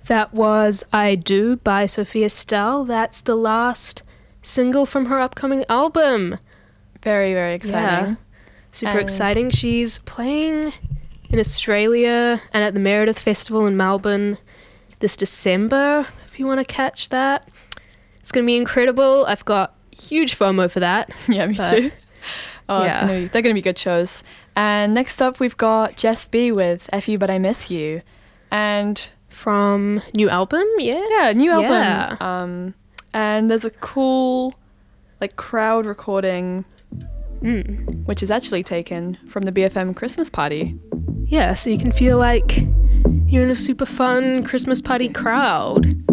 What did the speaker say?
That was I Do by Sophia Stell. That's the last single from her upcoming album. Very, very exciting. Yeah. Super exciting. She's playing in Australia and at the Meredith Festival in Melbourne this December, if you want to catch that. It's going to be incredible. I've got huge FOMO for that. Yeah, me too. Oh, yeah. They're going to be good shows. And next up, we've got Jess B with F You But I Miss You. And from new album, yes? Yeah, new album. Yeah. And there's a cool crowd recording, which is actually taken from the BFM Christmas party. Yeah, so you can feel like you're in a super fun Christmas party crowd.